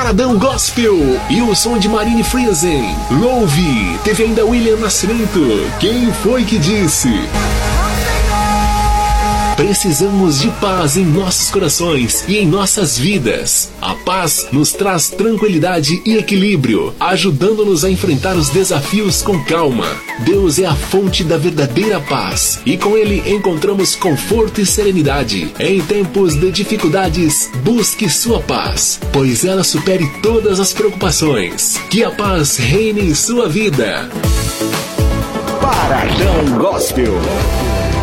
Paradão Gospel e o som de Marine Friesen. Louve, teve ainda William Nascimento. Quem foi que disse? Precisamos de paz em nossos corações e em nossas vidas. A paz nos traz tranquilidade e equilíbrio, ajudando-nos a enfrentar os desafios com calma. Deus é a fonte da verdadeira paz e com Ele encontramos conforto e serenidade. Em tempos de dificuldades, busque sua paz, pois ela supere todas as preocupações. Que a paz reine em sua vida. Paradão Gospel.